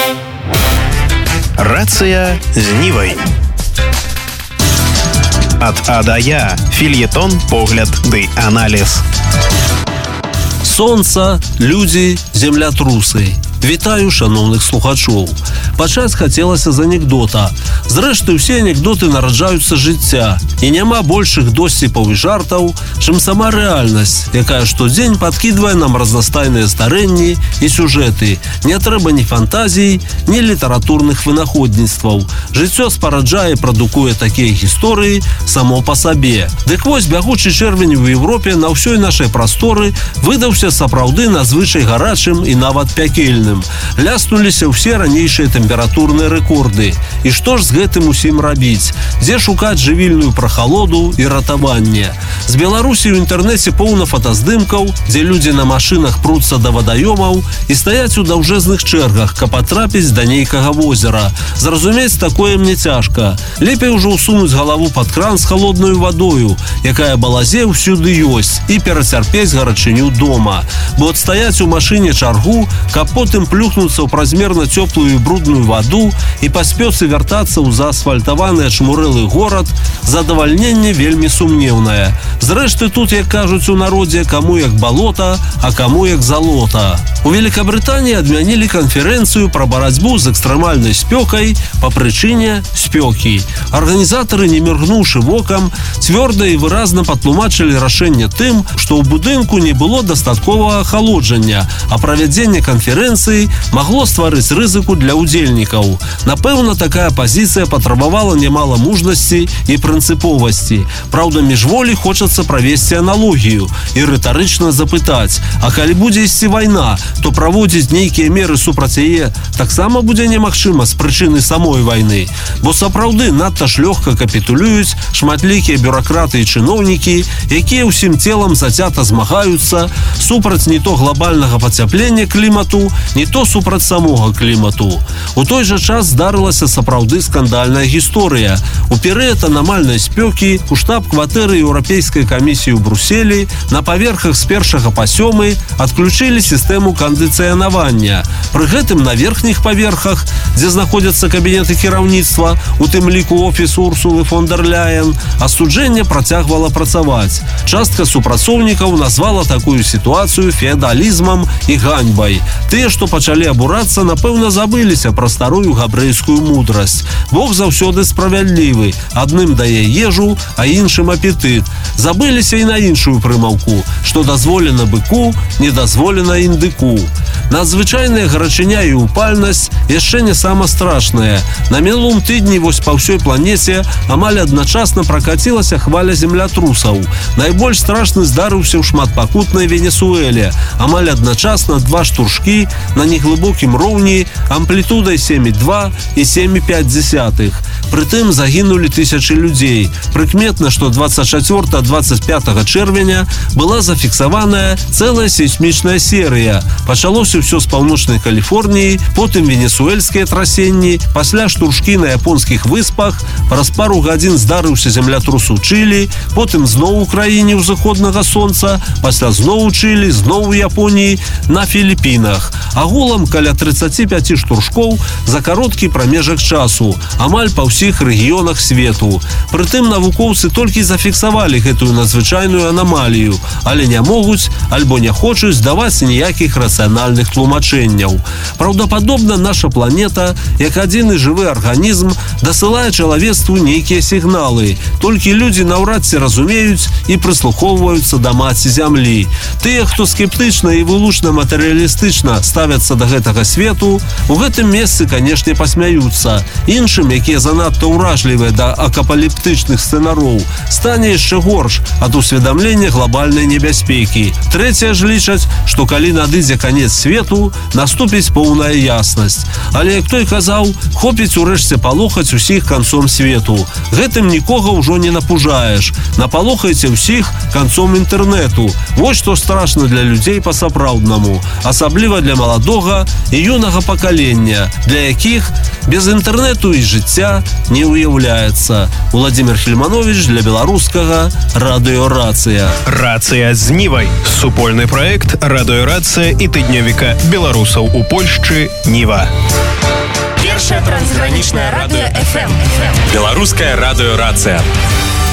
Рацыя з Нівай. Ад А да Я. Фельетон, погляд ды аналіз. Сонца, людзі, землятрусы. Вітаю шановных слухачоў. Пачаць хацелася з анекдота. Зрэшты, усе анекдоты нараджаюцца жыцця, і няма большых досціпаў і жартаў, чым сама рэальнасць, якая штодзень падкідвае нам разнастайныя здарэнні і сюжэты. Не трэба ні фантазій, ні літаратурных вынаходніцтваў. Жыццё спараджае, прадукуе такія гісторыі само па сабе. Дык вось, бягучы чэрвень у Европе на ўсёй нашай прасторы выдаўся сапраўды надзвычай гарачым і нават пякельным. Ляснуліся ўсе ранейшыя тэмпературныя рэкорды. І што ж з гэтым усім рабіць? Дзе шукаць жывільную прахалоду і ратаванне? З Беларусі ў інтэрнэце поўна фотаздымкаў, дзе людзі на машынах пруцца да вадаёмаў і стаяць у даўжэзных чэргах, каб патрапіць да нейкага возера. Зразумець такое мне цяжка. Лепей ужо ўсунуць галаву пад кран з халоднаю вадою, якая балазе ўсюды ёсць, і перацярпець гарачыню дома. Бо адстаяць у машыне чаргу, каб потым плюхнуцца ў празмерна цёплую і брудную ваду і паспёцы вяртацца ў заасфальтаваны ачмурэлы горад, задавальненне вельмі сумнеўнае. Зрэшты, тут, як кажуць у народзе, каму як балота, а каму як залота. У Великабрытаніі адмянілі канферэнцыю пра барацьбу з экстрэмальнай спёкай па прычыне спёкі. Арганізатары, не міргнуўшы вокам, цвёрда і выразна патлумачылі рашэнне тым, што ў будынку не было дастатковага ахалоджання, а правядзенне канферэнцыі магло стварыць рызыку для удзельнікаў. Напэўна, такая пазіцыя патрабавала немала мужнасці і прынцыповасці. Праўда, міжволі хочацца правесці аналогію і рытарычна запытаць: а калі будзе ісці вайна, то праводзіць нейкія меры супраць яе таксама будзе немагчыма з прычыны самой вайны. Бо сапраўды надта ж лёгка капітулююць шматлікія бюракраты і чыноўнікі, якія ўсім целам зацята змагаюцца супраць не то глобальнага пацяплення клімату, не то супраць самога клімату. У той жа час здарылася сапраўды скандальная гісторыя. У перыяд анамальнай спёкі у штаб-кватэры Еўрапейскай камісіі ў Бруселі на паверхах з 1 па 7 адключылі сістэму кандыцыянавання. Пры гэтым на верхніх паверхах, дзе знаходзяцца кабінеты кіраўніцтва, у тым ліку офіс Урсулы фон дэр Ляен, астуджэнне працягвала працаваць. Частка супрацоўнікаў назвала такую сітуацыю феадалізмам і ганьбай. Тыя, што пачалі абурацца, напэўна, забыліся пра старую габрэйскую мудрасць. Бог заўсёды справядлівы. Адным дае ежу, а іншым апетыт. Забыліся і на іншую прымаўку, што дазволена быку, не дазволена індыку. Надзвычайная гарачыня і упальнасць яшчэ не сама страшная. На мінулым тыдні вось па ўсёй планеце амаль адначасна пракацілася хваля землятрусаў. Найбольш страшны здарыўся ў шматпакутнай Венесуэле. Амаль адначасна два штуршкі на неглыбокім роўні амплітудай 7,2 і 7,5. Прытым загінулі тысячы людзей. Прыкметна, што 24-25 чэрвеня была зафіксаваная цэлая сейсмічная серыя. Пачалося ўсё з паўночнай Каліфорніі, потым венесуэльскія трасенні, пасля штуршкі на японскіх выспах, праз пару гадзін здарыўся землятрус у Чылі, потым зноў у краіне ўзыходнага сонца, пасля зноў у Чылі, зноў у Японіі, на Філіпінах. Агулам каля 35 штуршкоў за кароткі прамежак часу, амаль па ўсіх рэгіёнах свету. Прытым навукоўцы толькі зафіксавалі гэтую надзвычайную анамалію, але не могуць альбо не хочуць даваць ніякіх рацыянальных тлумачэнняў. Праўдападобна, наша планета, як адзіны жывы арганізм, дасылае чалавецтву нейкія сігналы. Толькі людзі наўрад ці разумеюць і прыслухоўваюцца да маці зямлі. Тыя, хто скептычна і вылучна матэрыялістычна ставяцца да гэтага свету, у гэтым месцы, канешне, пасмяюцца. Іншым, якія занадта ўражлівыя да акапаліптычных сцэнароў, стане яшчэ горш ад усведамлення глобальнай небяспекі. Трэція ж лічаць, што калі надыдзе канец свету, наступіць поўная яснасць. Але, як той казаў, хопіць урэшце палохаць усіх канцом свету. Гэтым нікога ўжо не напужаеш. Напалохайце ўсіх канцом інтэрнэту. Вось што страшна для людзей па-сапраўднаму, асабліва для маладога і юнага пакалення, для якіх без інтэрнэту і жыцця не ўяўляецца. Владимир Хельманович для беларускага радыёрацыя. Рацыя з Нівай. Супольны праект радыёрацыя і тыднёвіка беларусаў у Польшчы Ніва. Іранічнае радыё FM. Беларуская радыёрацыя.